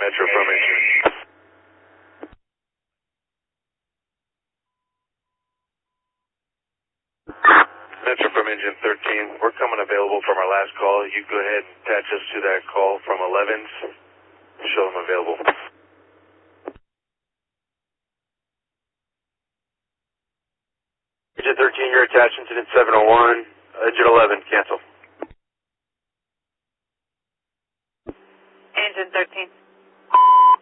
Metro from engine. Metro from engine 13. We're coming available from our last call. You go ahead and attach us to that call from 11s. Show them available. Engine 13, you're attached incident 701. Engine 11, cancel. Engine 13.